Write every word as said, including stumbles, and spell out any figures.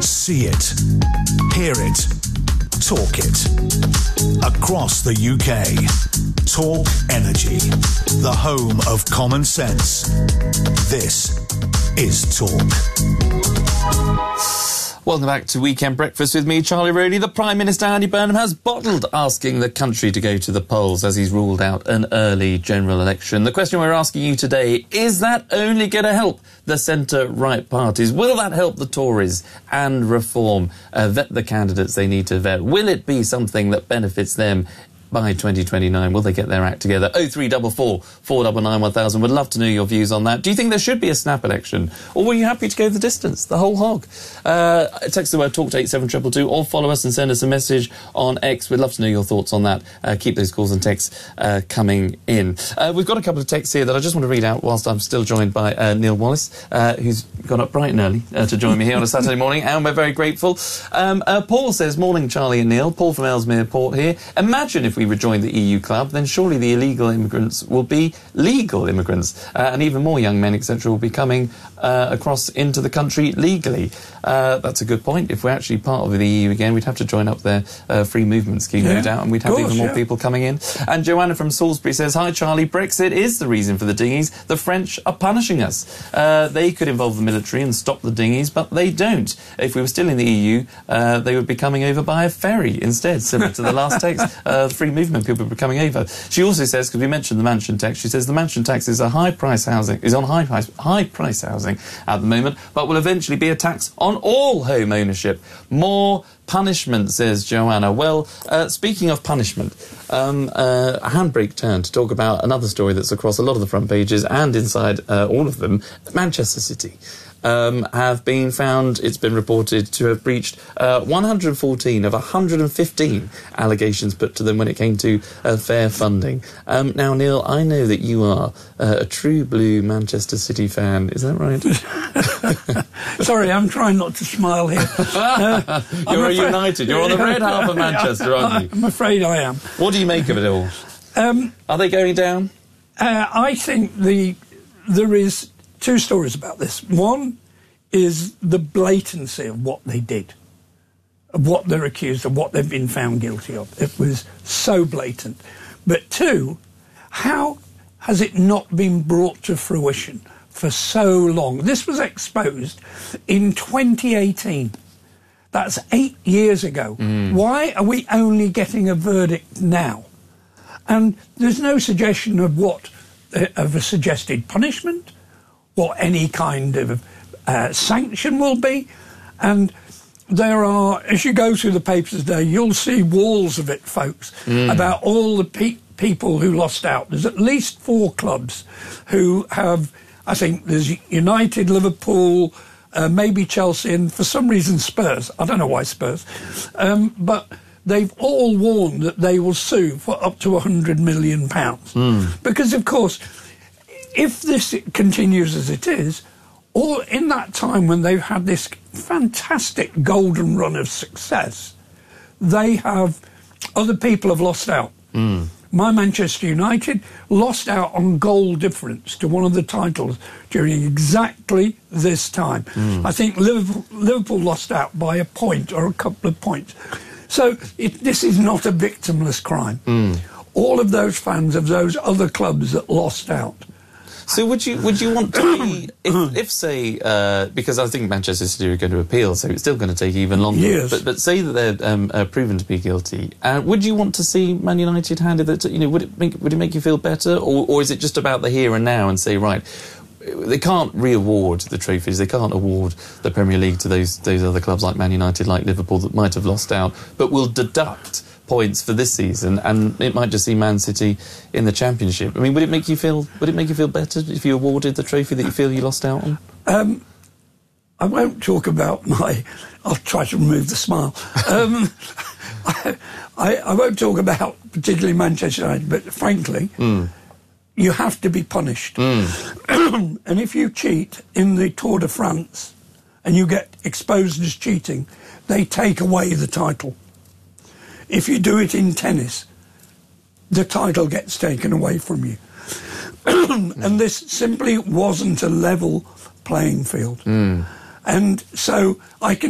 See it. Hear it. Talk it. Across the U K. Talk Energy. The home of common sense. This is Talk. Welcome back to Weekend Breakfast with me, Charlie Rowley. The Prime Minister, Andy Burnham, has bottled asking the country to go to the polls as he's ruled out an early general election. The question we're asking you today, is that only going to help the centre-right parties? Will that help the Tories and Reform uh, vet the candidates they need to vet? Will it be something that benefits them by twenty twenty-nine? Will they get their act together? oh three four four, four nine nine, one thousand. Would love to know your views on that. Do you think there should be a snap election? Or were you happy to go the distance, the whole hog? Uh, text the word talk to eight seven two two two or follow us and send us a message on X. We'd love to know your thoughts on that. Uh, keep those calls and texts uh, coming in. Uh, we've got a couple of texts here that I just want to read out whilst I'm still joined by uh, Neil Wallace, uh, who's got up bright and early uh, to join me here on a Saturday morning, and we're very grateful. Um, uh, Paul says, morning Charlie and Neil. Paul from Ellesmere Port here. Imagine if we rejoined the E U club, then surely the illegal immigrants will be legal immigrants, uh, and even more young men, et cetera, will be coming uh, across into the country legally. Uh, that's a good point. If we're actually part of the E U again, we'd have to join up their uh, free movement scheme, yeah, no doubt, and we'd have course, even more yeah. people coming in. And Joanna from Salisbury says, hi Charlie, Brexit is the reason for the dinghies. The French are punishing us. Uh, they could involve the military and stop the dinghies, but they don't. If we were still in the E U, uh, they would be coming over by a ferry instead, similar to the last text. Uh, the free movement people would be coming over. She also says, because we mentioned the mansion tax, she says the mansion tax is a high price housing, is on high price, high price housing at the moment, but will eventually be a tax on all home ownership. More punishment, says Joanna. Well, uh, speaking of punishment, um, uh, a handbrake turn to talk about another story that's across a lot of the front pages and inside uh, all of them. Manchester City um, have been found, it's been reported, to have breached uh, one hundred fourteen of one hundred fifteen allegations put to them when it came to uh, fair funding. Um, now, Neil, I know that you are uh, a true blue Manchester City fan. Is that right? Sorry, I'm trying not to smile here. Uh, You're a United. You're on the red half of Manchester, aren't you? I'm afraid I am. What do you make of it all? Um, Are they going down? Uh, I think the there is two stories about this. One is the blatancy of what they did, of what they're accused of, what they've been found guilty of. It was so blatant. But two, how has it not been brought to fruition for so long? This was exposed in twenty eighteen. That's eight years ago. Mm. Why are we only getting a verdict now? And there's no suggestion of what, uh, of a suggested punishment, what any kind of uh, sanction will be. And there are, as you go through the papers today, you'll see walls of it, folks, mm. about all the pe people who lost out. There's at least four clubs who have, I think there's United, Liverpool, Uh, maybe Chelsea, and for some reason Spurs. I don't know why Spurs. Um, but they've all warned that they will sue for up to one hundred million pounds. Mm. Because, of course, if this continues as it is, all in that time when they've had this fantastic golden run of success, they have, other people have lost out. Mm. My Manchester United lost out on goal difference to one of the titles during exactly this time. Mm. I think Liverpool, Liverpool lost out by a point or a couple of points. So it, this is not a victimless crime. Mm. All of those fans of those other clubs that lost out. So would you would you want to be, if, if say, uh, because I think Manchester City are going to appeal, so it's still going to take even longer, yes. but, but say that they're um, uh, proven to be guilty, uh, would you want to see Man United handed it, you know, would it make, would it make you feel better, or, or is it just about the here and now and say, right, they can't re-award the trophies, they can't award the Premier League to those, those other clubs like Man United, like Liverpool, that might have lost out, but will deduct points for this season, and it might just see Man City in the Championship. I mean, would it make you feel? Would it make you feel better if you awarded the trophy that you feel you lost out on? Um, I won't talk about my. I'll try to remove the smile. Um, I, I, I won't talk about particularly Manchester United, but frankly, mm. you have to be punished. Mm. And if you cheat in the Tour de France and you get exposed as cheating, they take away the title. If you do it in tennis, the title gets taken away from you. And this simply wasn't a level playing field. Mm. And so I can